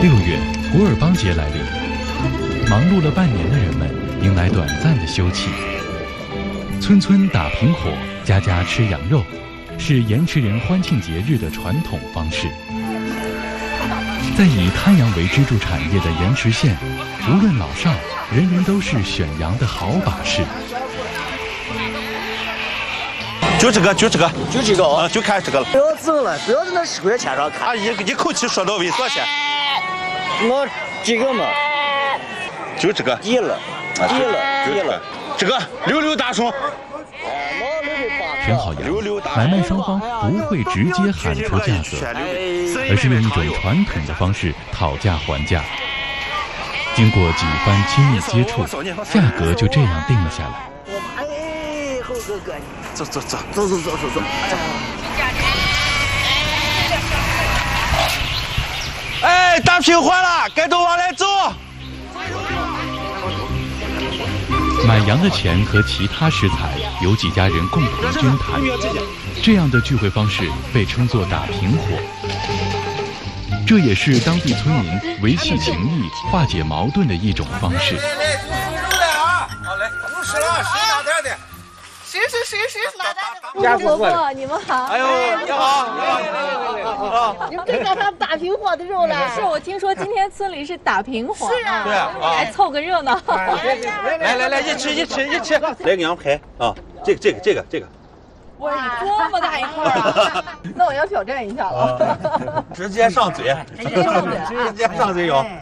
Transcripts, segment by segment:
6月，古尔邦节来临，忙碌了半年的人们迎来短暂的休憩。村村打平火，家家吃羊肉，是盐池人欢庆节日的传统方式。在以滩羊为支柱产业的盐池县，无论老少，人人都是选羊的好把式。 就这个啊， 就看这个了。 不要整了，不要在那10块钱上看。 啊，一口气说到位，多少钱？ 我这个嘛， 就这个。 低了。 这个6大双。 选好羊，买卖双方不会直接喊出价格，而是用一种传统的方式讨价还价。经过几番亲密接触，价格就这样定了下来。 哎，猴哥哥， 走。哎，打平换了，该都往来走。 买羊的钱和其他食材由几家人共同均摊，这样的聚会方式被称作打平伙。这也是当地村民维系情谊、化解矛盾的一种方式。 好嘞，不吃了，谁拿点的？ 谁拿单的？婆婆，你们好。 哎呦，你好。 你们这叫他打平伙的肉了。是我听说今天村里是打平伙。是啊。 对啊。 来凑个热闹。 来，一起。来个羊排啊，这个。 哇，这么大一块啊！那我要挑战一下了。 直接上嘴。直接上嘴咬。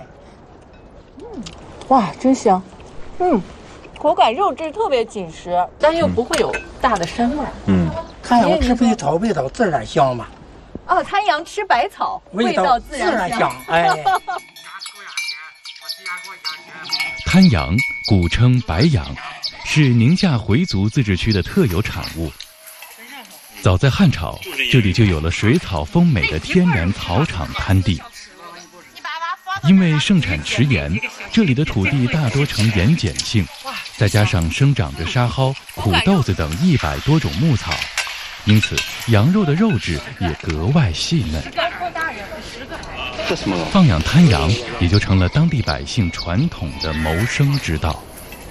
哇，真香。口感肉质特别紧实，但又不会有大的膻味。 滩羊吃白草，味道自然香嘛。 哦，滩羊吃百草，味道自然香。哎， 滩羊古称白羊，是宁夏回族自治区的特有产物。早在汉朝，这里就有了水草丰美的天然草场滩地。因为盛产池盐，这里的土地大多呈盐碱性，再加上生长着沙蒿、苦豆子等100多种牧草，因此羊肉的肉质也格外细嫩。放养滩羊也就成了当地百姓传统的谋生之道。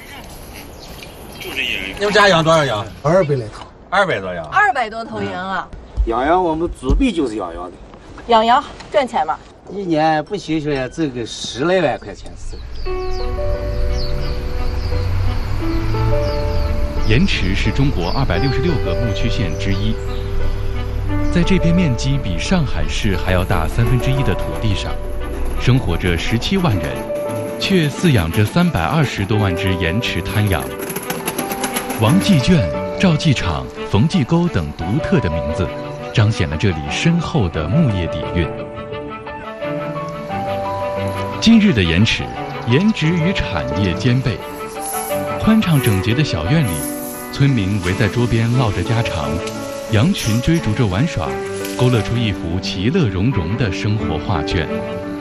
你们家养多少羊 200来头 ？200多羊。 200多头羊啊！ 养羊我们祖辈就是养羊的。 养羊赚钱吗？ 一年不辛苦也挣个10来万块钱是。 盐池是中国266个牧区县之一，在这片面积比上海市还要大1/3的土地上，生活着17万人，却饲养着320多万只盐池滩羊。王继圈、赵继场、冯继沟等独特的名字，彰显了这里深厚的牧业底蕴。今日的盐池，颜值与产业兼备。宽敞整洁的小院里，村民围在桌边唠着家常，羊群追逐着玩耍，勾勒出一幅其乐融融的生活画卷。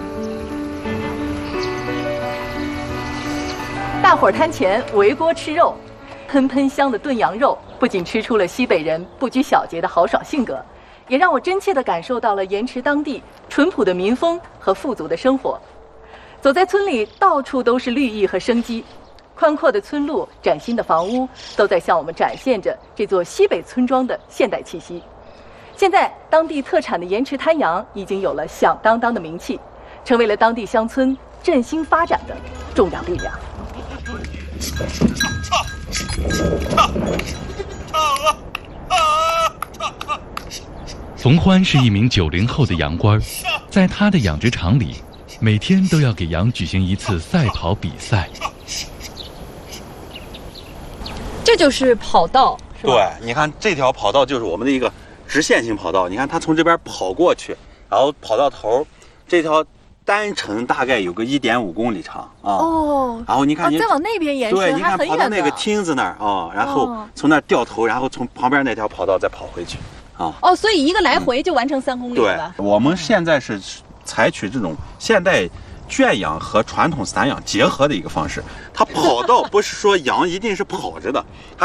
大伙儿摊前围锅吃肉，喷喷香的炖羊肉不仅吃出了西北人不拘小节的豪爽性格，也让我真切地感受到了盐池当地淳朴的民风和富足的生活。走在村里，到处都是绿意和生机，宽阔的村路、崭新的房屋，都在向我们展现着这座西北村庄的现代气息。现在，当地特产的盐池滩羊已经有了响当当的名气，成为了当地乡村振兴发展的重要力量。 冯欢是一名90后的羊倌，在他的养殖场里，每天都要给羊举行一次赛跑比赛。 这就是跑道，是吧？ 对，你看这条跑道就是我们的一个直线性跑道，你看它从这边跑过去，然后跑到头，这条单程大概有个1.5公里长啊。哦。然后你看你， 再往那边延伸， 对，你看跑到那个还很远的亭子那儿啊，然后从那儿掉头，然后从旁边那条跑道再跑回去啊。 哦，所以一个来回就完成3公里对了。 我们现在是采取这种现代圈养和传统散养结合的一个方式。它跑道不是说羊一定是跑着的，它